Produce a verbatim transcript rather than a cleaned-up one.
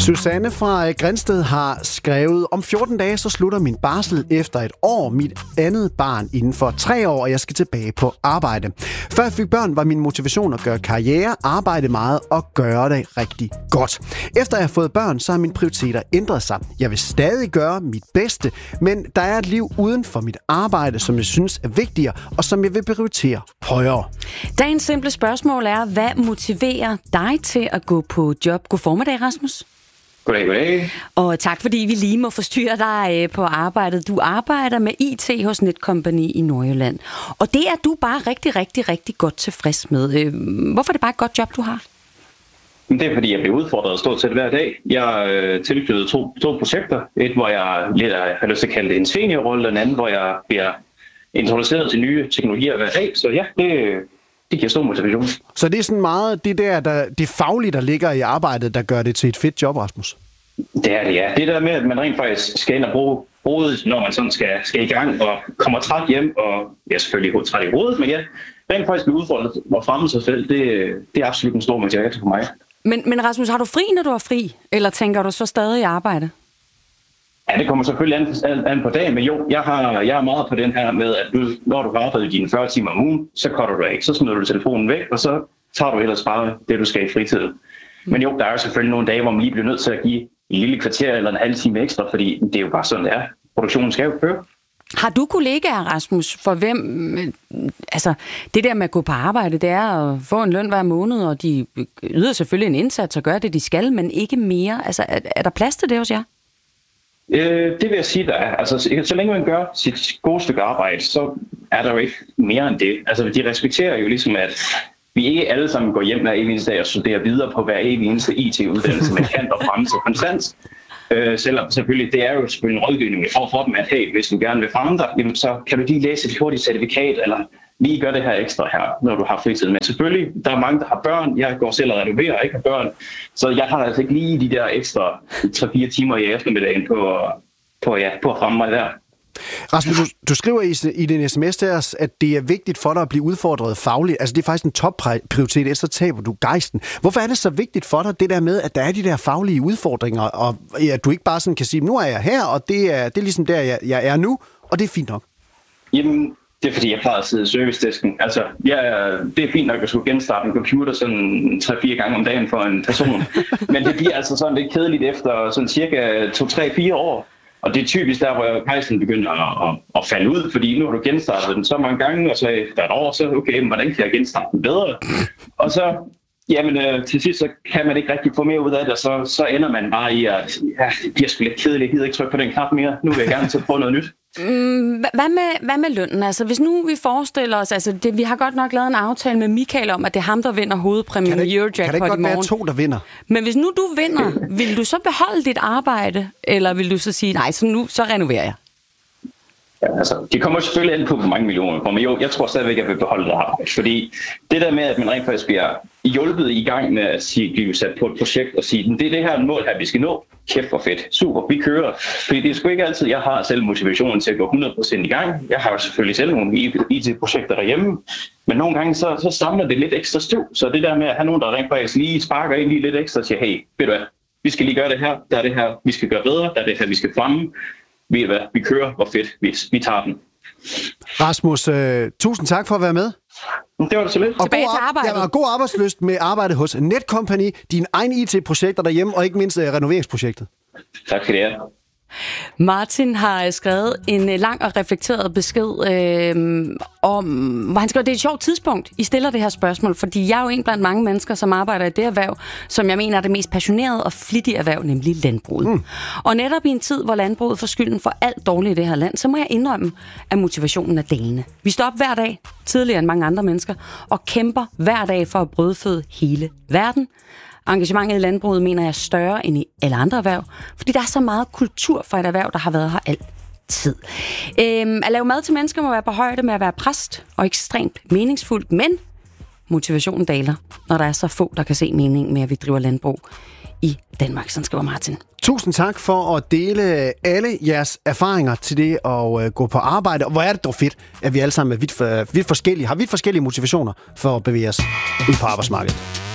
Susanne fra Grindsted har skrevet, om fjorten dage så slutter min barsel efter et år, mit andet barn inden for tre år, og jeg skal tilbage på arbejde. Før jeg fik børn, var min motivation at gøre karriere, arbejde meget og gøre det rigtig godt. Efter jeg har fået børn, så har mine prioriteter ændret sig. Jeg vil stadig gøre mit bedste, men der er et liv uden for mit arbejde, som jeg synes er vigtigere, og som jeg vil prioritere højere. Dagens simple spørgsmål er, hvad motiverer dig til at gå på job? God formiddag, Rasmus. Goddag, goddag. Og tak, fordi vi lige må forstyrre dig på arbejdet. Du arbejder med I T hos Netcompany i Nordjylland. Og det er du bare rigtig, rigtig, rigtig godt tilfreds med. Hvorfor er det bare et godt job, du har? Det er, fordi jeg bliver udfordret stort set hver dag. Jeg er tilknyttet to, to projekter. Et, hvor jeg lidt har lyst til at kalde det en seniorrolle, og en anden, hvor jeg bliver introduceret til nye teknologier hver dag. Så ja, det, det giver stor motivation. Så det er sådan meget det der, der, det faglige, der ligger i arbejdet, der gør det til et fedt job, Rasmus? Det er det, ja. Det der med, at man rent faktisk skal ind og bruge hovedet, når man sådan skal, skal i gang og kommer træt hjem, og ja, selvfølgelig træt i hovedet, men ja, rent faktisk blive udfordret og fremme sig selv, det, det er absolut en stor motivator for mig. Men, men Rasmus, har du fri, når du er fri? Eller tænker du så stadig i arbejde? Ja, det kommer selvfølgelig an, an på dagen, men jo, jeg, har, jeg er meget på den her med, at du, når du har arbejdet dine fyrre timer om ugen, så cutter du af, så smider du telefonen væk, og så tager du ellers bare det, du skal i fritiden. Men jo, der er jo selvfølgelig nogle dage, hvor man lige bliver nødt til at give en lille kvarter eller en halv time ekstra, fordi det er jo bare sådan, det er. Produktionen skal jo køre. Har du kollegaer, Rasmus, for hvem, altså det der med at gå på arbejde, det er at få en løn hver måned, og de yder selvfølgelig en indsats og gør det, de skal, men ikke mere. Altså er, er der plads til det hos jer? Øh, det vil jeg sige, der er. Altså, så længe man gør sit gode stykke arbejde, så er der jo ikke mere end det. Altså, de respekterer jo ligesom, at vi ikke alle sammen går hjem hver eneste dag og studerer videre på hver eneste I T-uddannelse med kant og fremme til konstant. Øh, selvom selvfølgelig, det er jo selvfølgelig en rådgivning for, for dem, at hey, hvis du gerne vil fremme dig, jamen, så kan du lige læse et hurtigt certifikat, eller lige gøre det her ekstra her, når du har fritid. Men selvfølgelig, der er mange, der har børn. Jeg går selv og renoverer og ikke har børn. Så jeg har altså ikke lige de der ekstra tre fire timer i eftermiddagen på, på, ja, på at fremme mig der. Rasmus, du, du skriver i, i din sms til os, at det er vigtigt for dig at blive udfordret fagligt. Altså det er faktisk en topprioritet, ellers så taber du gejsten. Hvorfor er det så vigtigt for dig, det der med, at der er de der faglige udfordringer, og at du ikke bare sådan kan sige, nu er jeg her, og det er, det er ligesom der, jeg, jeg er nu, og det er fint nok? Jamen, det er fordi, jeg plejer at sidde i servicedesken. Altså, ja, det er fint nok at skulle genstarte en computer sådan tre-fire gange om dagen for en person. Men det bliver altså sådan lidt kedeligt efter sådan cirka to-tre-fire år. Og det er typisk der, hvor pejsen begynder at, at, at falde ud, fordi nu har du genstartet den så mange gange, og så efter et år, så okay, men hvordan kan jeg genstarte den bedre? Og så, jamen øh, til sidst, så kan man ikke rigtig få mere ud af det, og så, så ender man bare i, at ja, det bliver sgu lidt kedeligt, jeg gider ikke trykke på den knap mere, nu vil jeg gerne til at prøve noget nyt. Mm, hvad, med, hvad med lønnen? Altså, hvis nu vi forestiller os, altså, det, vi har godt nok lavet en aftale med Michael om, at det er ham, der vinder hovedpræmien i Eurojackpot i morgen. Kan det godt være to, der vinder? Men hvis nu du vinder, vil du så beholde dit arbejde, eller vil du så sige, nej, så nu så renoverer jeg? Ja, altså, det kommer selvfølgelig an på, hvor mange millioner. Men jo, jeg tror stadigvæk, at jeg vil beholde det arbejde. Fordi det der med, at man rent faktisk bliver hjulpet i gang med at sige, blive sat på et projekt og sige, det er det her mål her, vi skal nå. Kæft for fedt. Super, vi kører. Fordi det er sgu ikke altid, jeg har selv motivationen til at gå hundrede procent i gang. Jeg har jo selvfølgelig selv nogle I T-projekter derhjemme. Men nogle gange, så, så samler det lidt ekstra støv. Så det der med at have nogen, der rent faktisk lige sparker ind lige lidt ekstra og siger, hey, ved du hvad, vi skal lige gøre det her, der er det her, vi skal gøre bedre, der er det her, vi skal fremme. Ved hvad, vi kører, hvor fedt, vi, vi tager den. Rasmus, øh, tusind tak for at være med. Det var det så lidt. Og god, ar- ja, og god arbejdslyst med arbejde hos Netcompany, dine egne I T-projekter derhjemme, og ikke mindst uh, renoveringsprojektet. Tak for det. Martin har skrevet en lang og reflekteret besked øh, om, hvor han skriver, det er et sjovt tidspunkt, I stiller det her spørgsmål, fordi jeg er jo en blandt mange mennesker, som arbejder i det erhverv, som jeg mener er det mest passionerede og flittige erhverv, nemlig landbruget. Mm. Og netop i en tid, hvor landbruget får skylden for alt dårligt i det her land, så må jeg indrømme, at motivationen er dalende. Vi står op hver dag, tidligere end mange andre mennesker, og kæmper hver dag for at brødføde hele verden. Engagementet i landbruget mener jeg er større end i alle andre erhverv, fordi der er så meget kultur for et erhverv, der har været her altid. Øhm, at lave mad til mennesker må være på højde med at være præst, og ekstremt meningsfuldt, men motivationen daler, når der er så få, der kan se mening med, at vi driver landbrug i Danmark, sådan skriver Martin. Tusind tak for at dele alle jeres erfaringer til det at øh, gå på arbejde. Og hvor er det dog fedt, at vi alle sammen er vidt, for, vidt forskellige, har vidt forskellige motivationer for at bevæge os ud på arbejdsmarkedet.